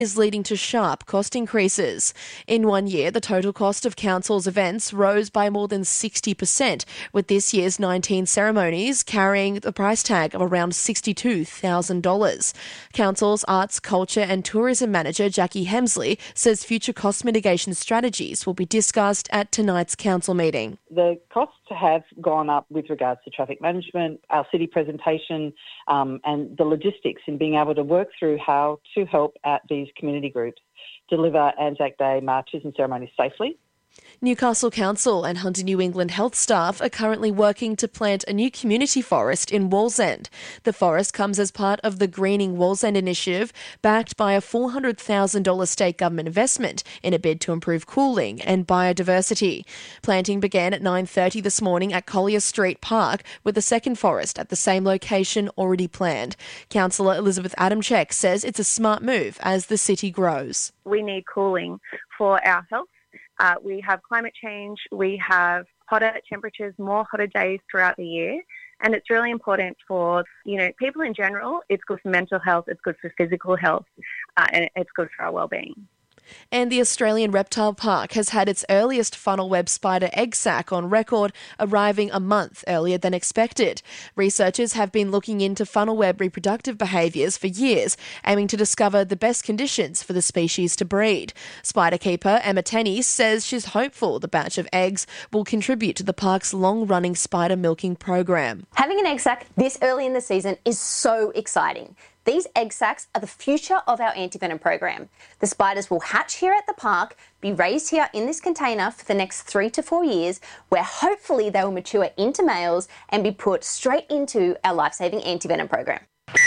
is leading to sharp cost increases. In 1 year, the total cost of council's events rose by more than 60%, with this year's 19 ceremonies carrying the price tag of around $62,000. Council's Arts, Culture and Tourism Manager Jackie Hemsley says future cost mitigation strategies will be discussed at tonight's council meeting. The costs have gone up with regards to traffic management, our city presentation, and the logistics in being able to work through how to help at these community groups deliver Anzac Day marches and ceremonies safely. Newcastle Council and Hunter New England Health staff are currently working to plant a new community forest in Wallsend. The forest comes as part of the Greening Wallsend initiative, backed by a $400,000 state government investment in a bid to improve cooling and biodiversity. Planting began at 9:30 this morning at Collier Street Park, with the second forest at the same location already planned. Councillor Elizabeth Adamczyk says it's a smart move as the city grows. We need cooling for our health. We have climate change, we have hotter temperatures, more hotter days throughout the year, and it's really important for, people in general. It's good for mental health, it's good for physical health, and it's good for our well-being. And the Australian Reptile Park has had its earliest funnel web spider egg sac on record, arriving a month earlier than expected. Researchers have been looking into funnel web reproductive behaviours for years, aiming to discover the best conditions for the species to breed. Spider keeper Emma Tenney says she's hopeful the batch of eggs will contribute to the park's long-running spider milking program. Having an egg sac this early in the season is so exciting. These egg sacs are the future of our anti-venom program. The spiders will hatch here at the park, be raised here in this container for the next 3 to 4 years, where hopefully they will mature into males and be put straight into our life-saving anti-venom program.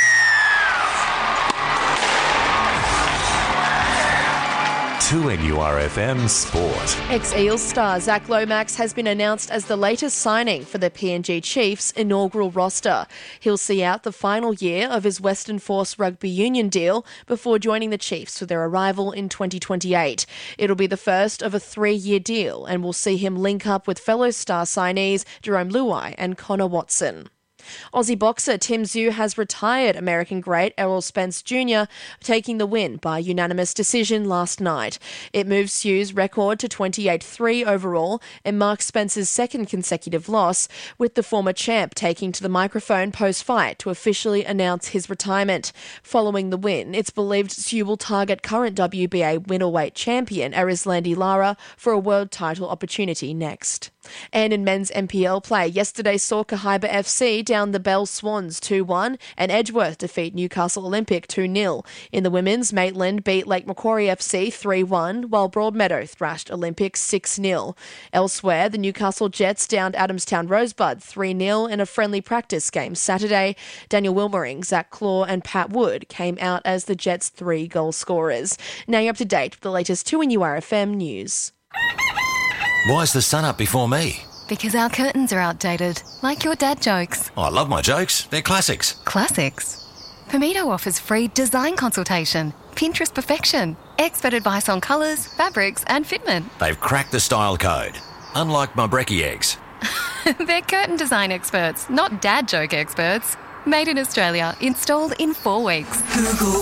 2NURFM Sport. Ex-Eels star Zach Lomax has been announced as the latest signing for the PNG Chiefs' inaugural roster. He'll see out the final year of his Western Force Rugby Union deal before joining the Chiefs for their arrival in 2028. It'll be the first of a 3-year deal and will see him link up with fellow star signees Jerome Luai and Connor Watson. Aussie boxer Tim Tszyu has retired American great Errol Spence Jr., taking the win by unanimous decision last night. It moves Tszyu's record to 28-3 overall and marks Spence's second consecutive loss, with the former champ taking to the microphone post-fight to officially announce his retirement. Following the win, it's believed Tszyu will target current WBA middleweight champion Arislandi Lara for a world title opportunity next. And in men's NPL play, yesterday saw Cahaiba FC down the Bell Swans 2-1 and Edgeworth defeat Newcastle Olympic 2-0. In the women's, Maitland beat Lake Macquarie FC 3-1, while Broadmeadow thrashed Olympic 6-0. Elsewhere, the Newcastle Jets downed Adamstown Rosebud 3-0 in a friendly practice game Saturday. Daniel Wilmering, Zach Claw and Pat Wood came out as the Jets' 3 goal scorers. Now you're up to date with the latest 2NURFM news. Why's the sun up before me? Because our curtains are outdated, like your dad jokes. Oh, I love my jokes. They're classics. Classics? Pomito offers free design consultation, Pinterest perfection, expert advice on colours, fabrics and fitment. They've cracked the style code, unlike my brekkie eggs. They're curtain design experts, not dad joke experts. Made in Australia, installed in 4 weeks. Google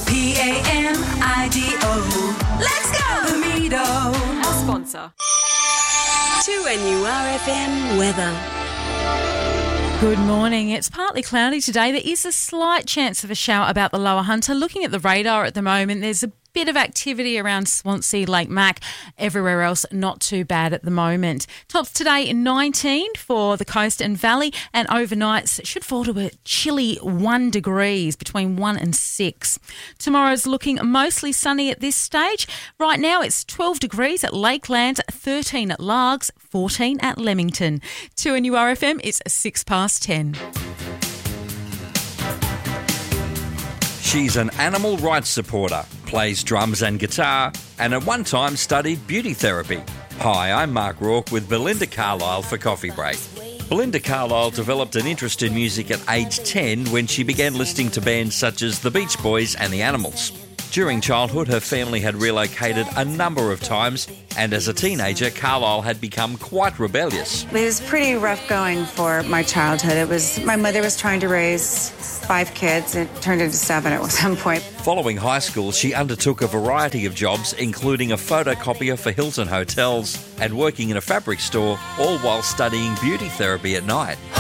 PAMIDO. Let's go! Pomito. Our sponsor. 2NURFM weather. Good morning. It's partly cloudy today. There is a slight chance of a shower about the lower Hunter. Looking at the radar at the moment, there's a bit of activity around Swansea, Lake Mac. Everywhere else, not too bad at the moment. Tops today 19 for the coast and valley, and overnights should fall to a chilly 1 degrees, between 1 and 6. Tomorrow's looking mostly sunny at this stage. Right now it's 12 degrees at Lakeland, 13 at Largs, 14 at Leamington. 2NURFM, it's 10:06. She's an animal rights supporter, plays drums and guitar, and at one time studied beauty therapy. Hi, I'm Mark Rourke with Belinda Carlisle for Coffee Break. Belinda Carlisle developed an interest in music at age 10 when she began listening to bands such as the Beach Boys and the Animals. During childhood, her family had relocated a number of times, and as a teenager, Carlisle had become quite rebellious. It was pretty rough going for my childhood. My mother was trying to raise 5 kids. It turned into 7 at some point. Following high school, she undertook a variety of jobs, including a photocopier for Hilton Hotels and working in a fabric store, all while studying beauty therapy at night.